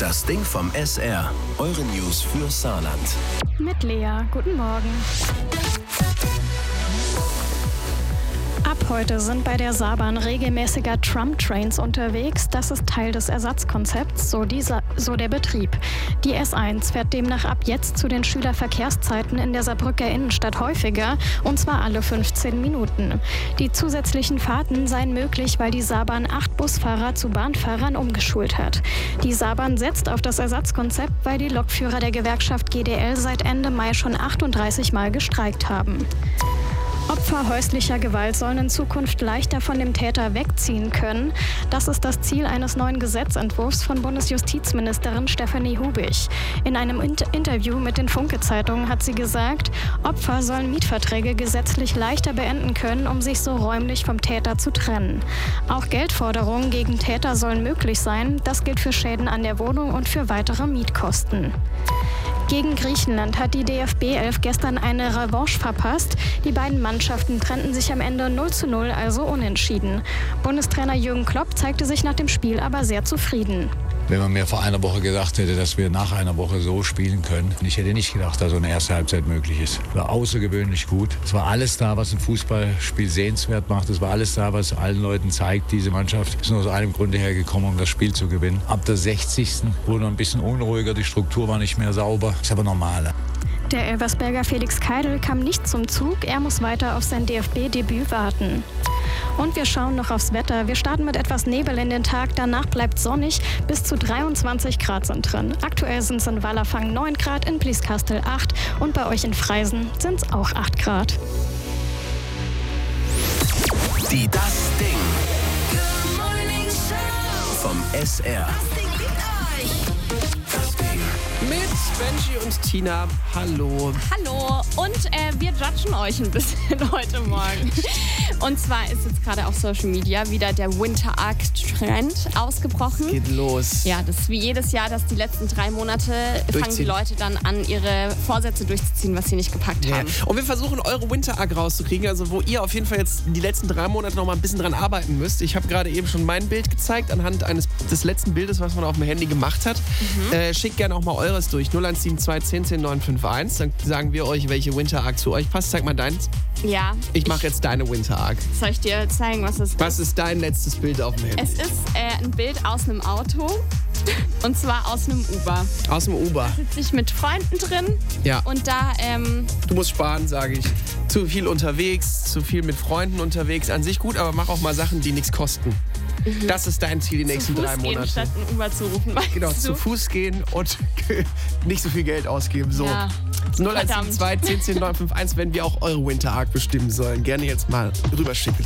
Das Ding vom SR. Eure News für Saarland. Mit Lea. Guten Morgen. Ab heute sind bei der Saarbahn regelmäßiger Tram-Trains unterwegs. Das ist Teil des Ersatzkonzepts, so der Betrieb. Die S1 fährt demnach ab jetzt zu den Schülerverkehrszeiten in der Saarbrücker Innenstadt häufiger, und zwar alle 15 Minuten. Die zusätzlichen Fahrten seien möglich, weil die Saarbahn 8 Busfahrer zu Bahnfahrern umgeschult hat. Die Saarbahn setzt auf das Ersatzkonzept, weil die Lokführer der Gewerkschaft GDL seit Ende Mai schon 38 Mal gestreikt haben. Opfer häuslicher Gewalt sollen in Zukunft leichter von dem Täter wegziehen können. Das ist das Ziel eines neuen Gesetzentwurfs von Bundesjustizministerin Stefanie Hubich. In einem Interview mit den Funke-Zeitungen hat sie gesagt, Opfer sollen Mietverträge gesetzlich leichter beenden können, um sich so räumlich vom Täter zu trennen. Auch Geldforderungen gegen Täter sollen möglich sein. Das gilt für Schäden an der Wohnung und für weitere Mietkosten. Gegen Griechenland hat die DFB 11 gestern eine Revanche verpasst. Die beiden Mannschaften trennten sich am Ende 0:0, also unentschieden. Bundestrainer Jürgen Klopp zeigte sich nach dem Spiel aber sehr zufrieden. Wenn man mir vor einer Woche gesagt hätte, dass wir nach einer Woche so spielen können, ich hätte nicht gedacht, dass so eine erste Halbzeit möglich ist. Es war außergewöhnlich gut. Es war alles da, was ein Fußballspiel sehenswert macht. Es war alles da, was allen Leuten zeigt, diese Mannschaft ist nur aus einem Grunde hergekommen, um das Spiel zu gewinnen. Ab der 60. wurde ein bisschen unruhiger, die Struktur war nicht mehr sauber. Ist aber normal. Der Elversberger Felix Keidel kam nicht zum Zug. Er muss weiter auf sein DFB-Debüt warten. Und wir schauen noch aufs Wetter. Wir starten mit etwas Nebel in den Tag. Danach bleibt sonnig. Bis zu 23 Grad sind drin. Aktuell sind es in Wallerfang 9 Grad, in Blieskastel 8 und bei euch in Freisen sind es auch 8 Grad. Die Das Ding vom SR. Mit Benji und Tina. Hallo. Hallo. Und wir judgen euch ein bisschen heute Morgen. Und zwar ist jetzt gerade auf Social Media wieder der Winter-Arc-Trend ausgebrochen. Geht los. Ja, das ist wie jedes Jahr, dass die letzten 3 Monate fangen die Leute dann an, ihre Vorsätze durchzuziehen, was sie nicht gepackt haben. Und wir versuchen, eure Winter-Arc rauszukriegen, also wo ihr auf jeden Fall jetzt die letzten 3 Monate noch mal ein bisschen dran arbeiten müsst. Ich habe gerade eben schon mein Bild gezeigt, anhand des letzten Bildes, was man auf dem Handy gemacht hat. Schickt gerne auch mal eures durch. 0172 10 10 951. Dann sagen wir euch, welche Winter-Arc zu euch passt. Zeig mal deins. Ja. Ich mache jetzt deine Winter-Arc. Soll ich dir zeigen, was es ist? Was ist dein letztes Bild auf dem Handy? Es ist ein Bild aus einem Auto. Und zwar aus einem Uber. Aus dem Uber. Da sitze ich mit Freunden drin. Ja. Und da, Du musst sparen, sage ich. Zu viel unterwegs, zu viel mit Freunden unterwegs. An sich gut, aber mach auch mal Sachen, die nichts kosten. Das ist dein Ziel die nächsten 3 Monate. Gehen, statt einen Uber zu rufen, Genau, du? zu Fuß gehen und nicht so viel Geld ausgeben. So. Ja. 0172 10 10 951, wenn wir auch eure Winter Arc bestimmen sollen. Gerne jetzt mal rüberschicken.